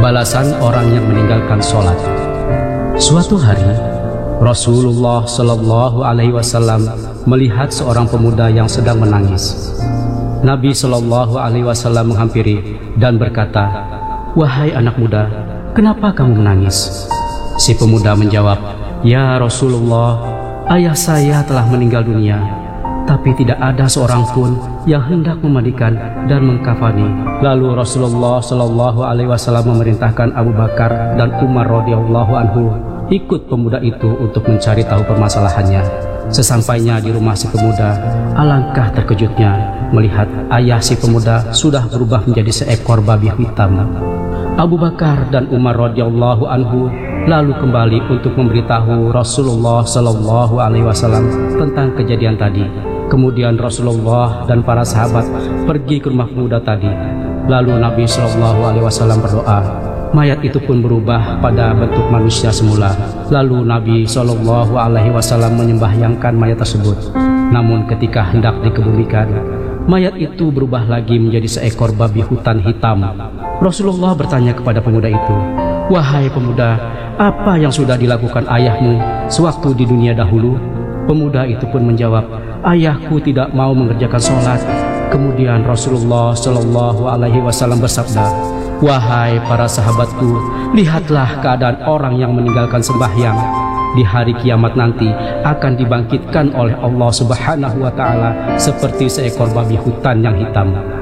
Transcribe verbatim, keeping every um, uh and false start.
Balasan orang yang meninggalkan sholat. Suatu hari, Rasulullah Shallallahu Alaihi Wasallam melihat seorang pemuda yang sedang menangis. Nabi Shallallahu Alaihi Wasallam menghampiri dan berkata, "Wahai anak muda, kenapa kamu menangis?" Si pemuda menjawab, "Ya Rasulullah, ayah saya telah meninggal dunia, tapi tidak ada seorang pun yang hendak memandikan dan mengkafani." Lalu Rasulullah Shallallahu Alaihi Wasallam memerintahkan Abu Bakar dan Umar radhiyallahu anhu ikut pemuda itu untuk mencari tahu permasalahannya. Sesampainya di rumah si pemuda, alangkah terkejutnya melihat ayah si pemuda sudah berubah menjadi seekor babi hitam. Abu Bakar dan Umar radhiyallahu anhu lalu kembali untuk memberitahu Rasulullah Shallallahu Alaihi Wasallam tentang kejadian tadi. Kemudian Rasulullah dan para sahabat pergi ke rumah pemuda tadi. Lalu Nabi Shallallahu Alaihi Wasallam berdoa. Mayat itu pun berubah pada bentuk manusia semula. Lalu Nabi Shallallahu Alaihi Wasallam menyembahyangkan mayat tersebut. Namun ketika hendak dikebumikan, mayat itu berubah lagi menjadi seekor babi hutan hitam. Rasulullah bertanya kepada pemuda itu, "Wahai pemuda, apa yang sudah dilakukan ayahmu sewaktu di dunia dahulu?" Pemuda itu pun menjawab, "Ayahku tidak mau mengerjakan sholat." Kemudian Rasulullah Shallallahu Alaihi Wasallam bersabda, "Wahai para sahabatku, lihatlah keadaan orang yang meninggalkan sembahyang. Di hari kiamat nanti akan dibangkitkan oleh Allah Subhanahu wa Ta'ala seperti seekor babi hutan yang hitam."